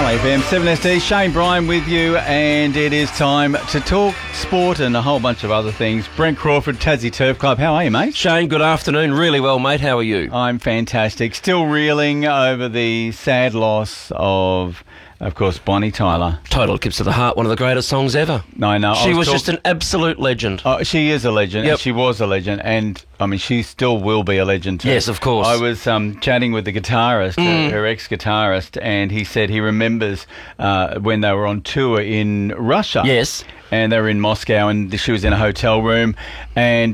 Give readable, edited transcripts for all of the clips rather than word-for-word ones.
Play FM 7SD, Shane Bryan with you, and it is time to talk sport and a whole bunch of other things. Brent Crawford, Tassie Turf Club, how are you, mate? Shane, good afternoon. Really well, mate. How are you? I'm fantastic. Still reeling over the sad loss of course, Bonnie Tyler. Total Kips to the Heart, one of the greatest songs ever. No. She was just an absolute legend. Oh, she is a legend. Yep. And she was a legend, and I mean, she still will be a legend too. Yes, of course. I was chatting with the guitarist, her ex-guitarist, and he said he remembers when they were on tour in Russia. Yes. And they were in Moscow, and she was in a hotel room, and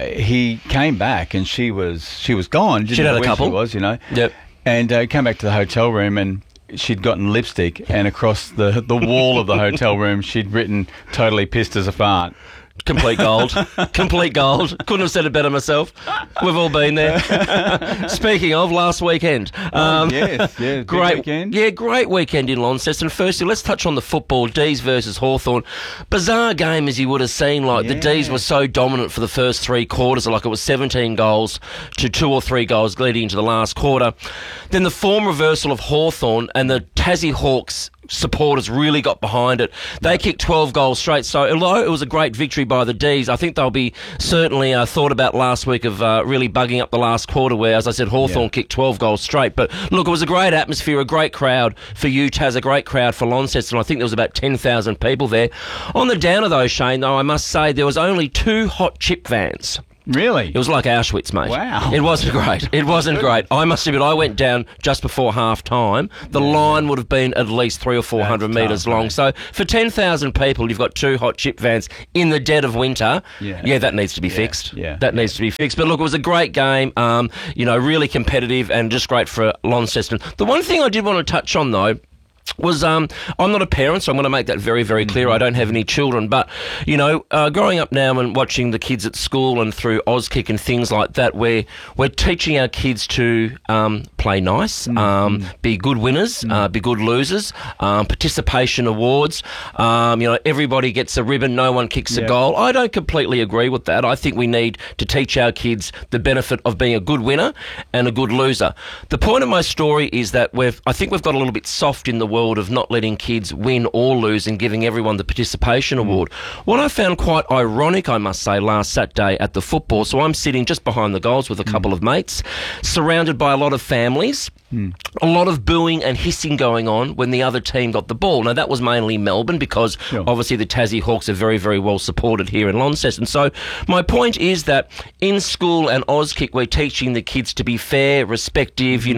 he came back, and she was gone. She'd had a couple. She was, you know. Yep. And came back to the hotel room, and she'd gotten lipstick, and across the wall of the hotel room, she'd written "Totally pissed as a fart." Complete gold. Complete gold. Couldn't have said it better myself. We've all been there. Speaking of, last weekend. Yes, big great weekend. Yeah, great weekend in Launceston. Firstly, let's touch on the football. D's versus Hawthorn. Bizarre game, as you would have seen. The D's were so dominant for the first three quarters. Like it was 17 goals to 2 or 3 goals leading into the last quarter. Then the form reversal of Hawthorn and the Tassie Hawks supporters really got behind it. They kicked 12 goals straight. So although it was a great victory by the D's, I think they'll be certainly thought about last week of really bugging up the last quarter where, as I said, Hawthorn kicked 12 goals straight. But look, it was a great atmosphere, a great crowd for UTAS, a great crowd for Launceston. I think there was about 10,000 people there. On the downer though, Shane, though, I must say there was only 2 hot chip vans. Really? It was like Auschwitz, mate. Wow. It wasn't great. It wasn't great. I must admit, I went down just before half time. The line would have been at least 300 or 400 metres long. Mate. So for 10,000 people, you've got 2 hot chip vans in the dead of winter. Yeah, that needs to be fixed. That needs to be fixed. But look, it was a great game, really competitive and just great for Launceston. The one thing I did want to touch on, though, was I'm not a parent, so I'm going to make that very, very clear. I don't have any children, but growing up now and watching the kids at school and through Auskick and things like that, we're teaching our kids to play nice, be good winners, be good losers, participation awards. Everybody gets a ribbon, no one kicks a goal. I don't completely agree with that. I think we need to teach our kids the benefit of being a good winner and a good loser. The point of my story is that I think we've got a little bit soft in the world of not letting kids win or lose and giving everyone the participation award. What I found quite ironic, I must say, last Saturday at the football, so I'm sitting just behind the goals with a couple of mates, surrounded by a lot of families, a lot of booing and hissing going on when the other team got the ball. Now, that was mainly Melbourne because obviously the Tassie Hawks are very, very well supported here in Launceston. So my point is that in school and Auskick, we're teaching the kids to be fair, respective,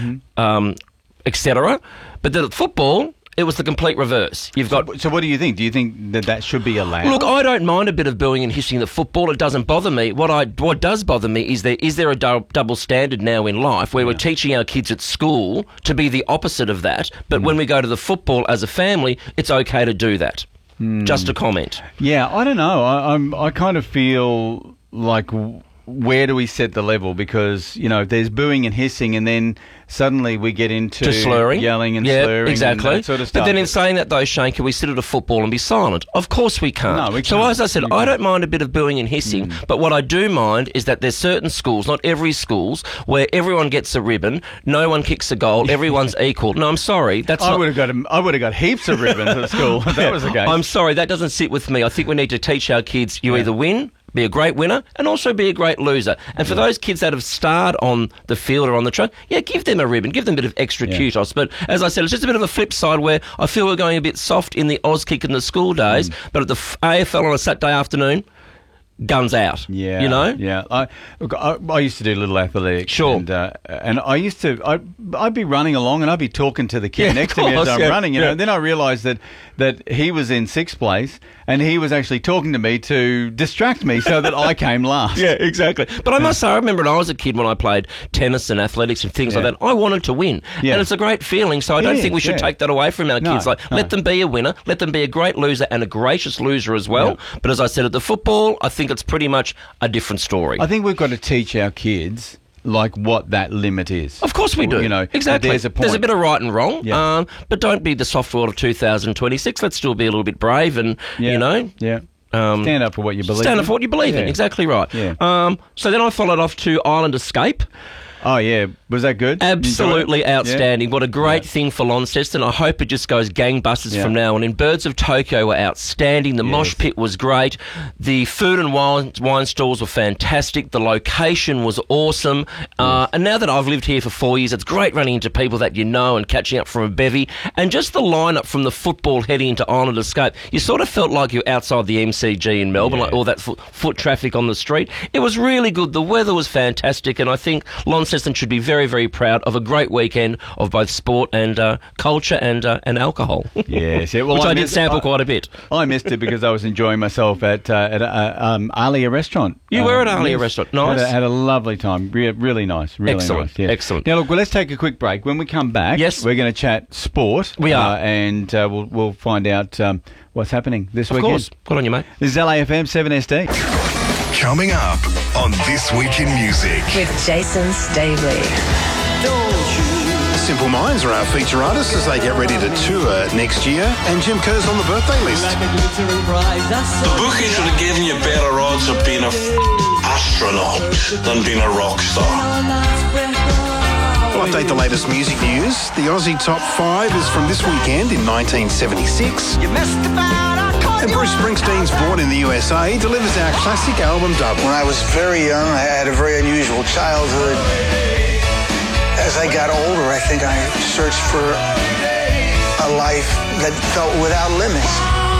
etc. But then at football, it was the complete reverse. So what do you think? Do you think that should be allowed? Look, I don't mind a bit of booing and hissing at football. It doesn't bother me. What does bother me is there a double standard now in life where we're teaching our kids at school to be the opposite of that, but when we go to the football as a family, it's okay to do that. Just a comment. Yeah, I don't know. I kind of feel like, where do we set the level? Because, there's booing and hissing, and then suddenly we get into slurring, yelling and slurring, exactly. And that sort of stuff. But then in saying that, though, Shane, can we sit at a football and be silent? Of course we can't. No, we can't. So as I said, I don't mind a bit of booing and hissing, but what I do mind is that there's certain schools, not every schools, where everyone gets a ribbon, no one kicks a goal, everyone's equal. No, I'm sorry, I would have got heaps of ribbons at school if that was the case. I'm sorry, that doesn't sit with me. I think we need to teach our kids you either win, be a great winner, and also be a great loser. And for those kids that have starred on the field or on the track, give them a ribbon, give them a bit of extra kudos. But as I said, it's just a bit of a flip side where I feel we're going a bit soft in the Auskick and the school days, but at the AFL on a Saturday afternoon, guns out. Yeah. I used to do little athletics. Sure. And I'd be running along and I'd be talking to the kid next to me as I'm running. And then I realised that he was in 6th place and he was actually talking to me to distract me so that I came last. Yeah, exactly. But I must say, I remember when I was a kid when I played tennis and athletics and things like that, I wanted to win. And it's a great feeling. So I don't think we should take that away from our kids. Let them be a winner, let them be a great loser and a gracious loser as well. But as I said, at the football, I think it's pretty much a different story. I think we've got to teach our kids what that limit is. Of course we do. Exactly. There's a point. There's a bit of right and wrong, but don't be the soft world of 2026. Let's still be a little bit brave and, stand up for what you believe in. Stand up for what you believe in. Exactly right. Yeah. So then I followed off to Island Escape. Oh, yeah. Was that good? Absolutely outstanding. What a great thing for Launceston. I hope it just goes gangbusters from now on. And Birds of Tokyo were outstanding. The mosh pit was great. The food and wine stalls were fantastic. The location was awesome. And now that I've lived here for 4 years, it's great running into people that you know and catching up from a bevy. And just the lineup from the football heading into Island Escape, you sort of felt like you're outside the MCG in Melbourne, like all that foot traffic on the street. It was really good. The weather was fantastic, and I think Launceston should be very, very proud of a great weekend of both sport and culture and alcohol. Yes, well, which I did sample quite a bit. I missed it because I was enjoying myself at Alia Restaurant. You were at Alia Restaurant. Nice. Had a lovely time. Really nice. Really excellent. Nice. Excellent. Now, look, let's take a quick break. When we come back, we're going to chat sport. We are. And we'll find out what's happening this weekend. Of course. Good on you, mate. This is LAFM 7SD. Coming up on This Week in Music. With Jason Staveley. Simple Minds are our feature artists as they get ready to tour next year, and Jim Kerr's on the birthday list. The bookie should have given you better odds of being an astronaut than being a rock star. We'll update the latest music news. The Aussie Top 5 is from this weekend in 1976. And Bruce Springsteen's Born in the USA delivers our classic album double. When I was very young, I had a very unusual childhood. As I got older, I think I searched for a life that felt without limits.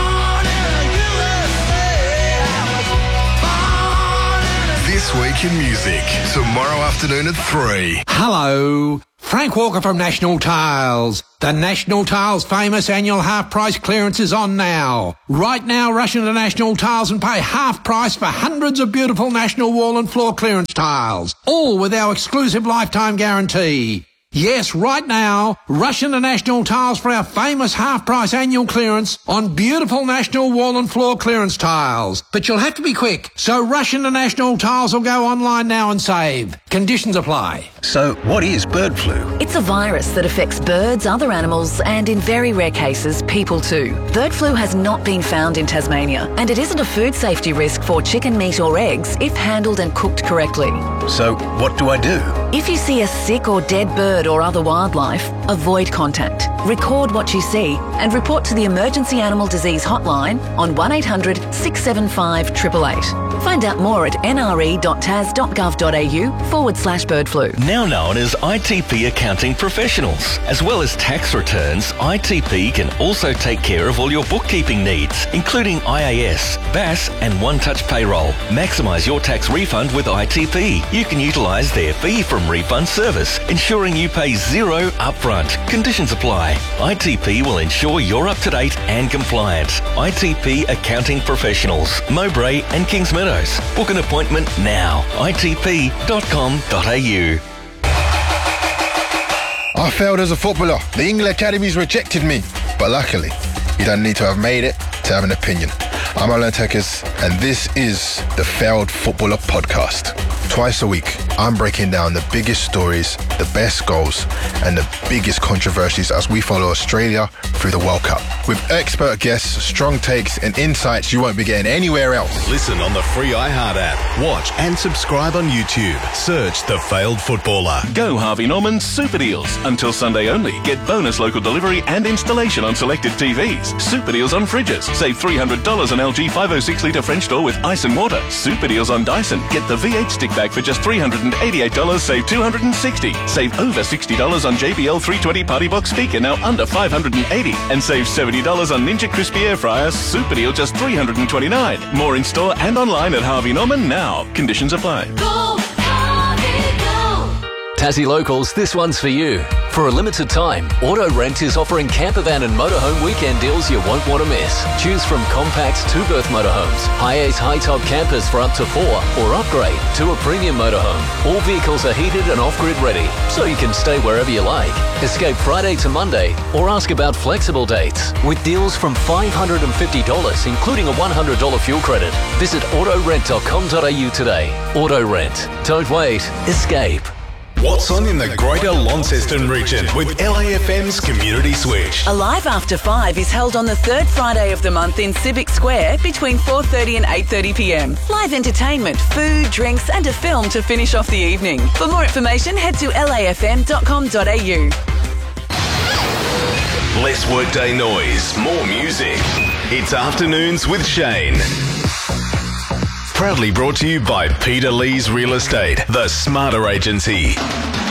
This Week in Music, tomorrow afternoon at 3. Hello, Frank Walker from National Tiles. The National Tiles famous annual half-price clearance is on now. Right now, rush into National Tiles and pay half price for hundreds of beautiful National wall and floor clearance tiles, all with our exclusive lifetime guarantee. Yes, right now, rush into National Tiles for our famous half-price annual clearance on beautiful National wall and floor clearance tiles. But you'll have to be quick, so rush into National Tiles or go online now and save. Conditions apply. So, what is bird flu? It's a virus that affects birds, other animals, and in very rare cases, people too. Bird flu has not been found in Tasmania, and it isn't a food safety risk for chicken meat or eggs if handled and cooked correctly. So, what do I do? If you see a sick or dead bird or other wildlife, avoid contact. Record what you see and report to the Emergency Animal Disease Hotline on 1800 675 888. Find out more at nre.tas.gov.au/bird flu. Now known as ITP Accounting Professionals. As well as tax returns, ITP can also take care of all your bookkeeping needs, including IAS, BAS and One-Touch Payroll. Maximise your tax refund with ITP. You can utilise their fee from refund service, ensuring you pay zero upfront. Conditions apply. ITP will ensure you're up to date and compliant. ITP Accounting Professionals, Mowbray and Kings Meadows. Book an appointment now. itp.com.au. I failed as a footballer. The England Academies rejected me. But luckily, you don't need to have made it to have an opinion. I'm Alan Tekes, and this is the Failed Footballer Podcast. Twice a week, I'm breaking down the biggest stories, the best goals, and the biggest controversies as we follow Australia through the World Cup. With expert guests, strong takes, and insights you won't be getting anywhere else. Listen on the free iHeart app. Watch and subscribe on YouTube. Search The Failed Footballer. Go Harvey Norman Super Deals. Until Sunday only. Get bonus local delivery and installation on selected TVs. Super Deals on fridges. Save $300 on LG 506 litre French door with ice and water. Super Deals on Dyson. Get the V8 stick bag for just $388. Save $260. Save over $60 on JBL 320 Party Box speaker, now under $580. And save $70 on Ninja Crispy Air Fryer. Super Deal just $329. More in store and online at Harvey Norman now. Conditions apply. Go, Harvey, go. Tassie Locals, this one's for you. For a limited time, Auto Rent is offering campervan and motorhome weekend deals you won't want to miss. Choose from compact two-berth motorhomes, high-ace high-top campers for up to 4, or upgrade to a premium motorhome. All vehicles are heated and off-grid ready, so you can stay wherever you like. Escape Friday to Monday, or ask about flexible dates. With deals from $550, including a $100 fuel credit. Visit autorent.com.au today. Auto Rent. Don't wait. Escape. what's on in the Greater Launceston region with LAFM's Community Switch. Alive After 5 is held on the third Friday of the month in Civic Square between 4:30 and 8:30 p.m. Live entertainment, food, drinks and a film to finish off the evening. For more information, head to lafm.com.au. Less workday noise, more music. It's Afternoons with Shane. Proudly brought to you by Peter Lee's Real Estate, the Smarter Agency.